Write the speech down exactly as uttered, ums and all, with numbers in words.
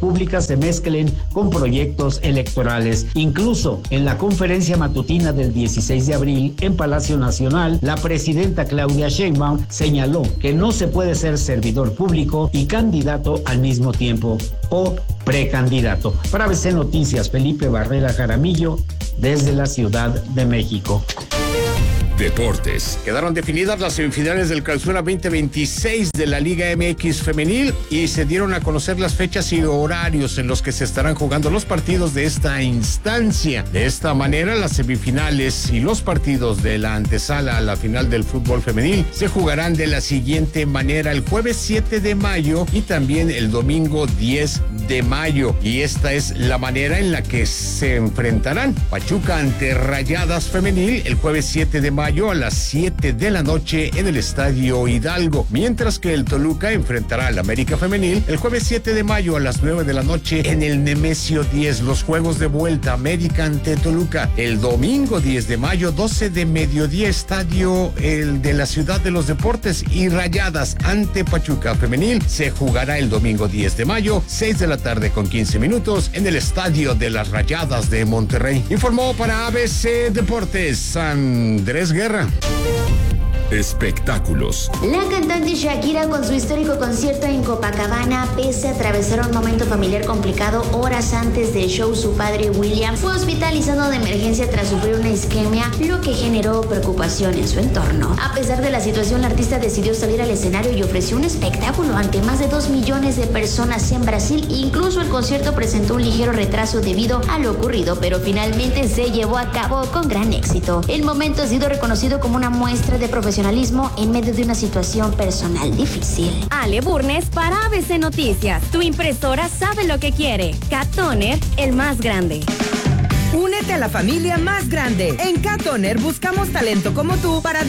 públicas se mezclen con proyectos electorales. Incluso en la conferencia matutina del dieciséis de abril en Palacio Nacional, la presidenta Claudia Sheinbaum señaló que no se puede ser servidor público y candidato al mismo tiempo o precandidato. Para A B C Noticias, Felipe Barrera Jaramillo, desde la Ciudad de México. Deportes. Quedaron definidas las semifinales del Clausura veinte veintiséis de la Liga M X Femenil y se dieron a conocer las fechas y horarios en los que se estarán jugando los partidos de esta instancia. De esta manera, las semifinales y los partidos de la antesala a la final del fútbol femenil se jugarán de la siguiente manera: el jueves siete de mayo y también el domingo diez de mayo. Y esta es la manera en la que se enfrentarán: Pachuca ante Rayadas Femenil el jueves siete de mayo a las siete de la noche en el Estadio Hidalgo, mientras que el Toluca enfrentará al América Femenil el jueves siete de mayo a las nueve de la noche en el Nemesio diez. Los juegos de vuelta: América ante Toluca el domingo diez de mayo, doce de mediodía, Estadio el de la Ciudad de los Deportes, y Rayadas ante Pachuca Femenil se jugará el domingo diez de mayo, seis de la tarde con quince minutos en el Estadio de las Rayadas de Monterrey. Informó para A B C Deportes Andrés Guerra. Espectáculos. La cantante Shakira, con su histórico concierto en Copacabana, pese a atravesar un momento familiar complicado horas antes del show, su padre William fue hospitalizado de emergencia tras sufrir una isquemia, lo que generó preocupación en su entorno. A pesar de la situación, la artista decidió salir al escenario y ofreció un espectáculo ante más de dos millones de personas en Brasil. Incluso el concierto presentó un ligero retraso debido a lo ocurrido, pero finalmente se llevó a cabo con gran éxito. El momento ha sido reconocido como una muestra de profesionalismo en medio de una situación personal difícil. Ale Burnes para A B C Noticias. Tu impresora sabe lo que quiere. Cat Toner, el más grande. Únete a la familia más grande. En Cat Toner buscamos talento como tú para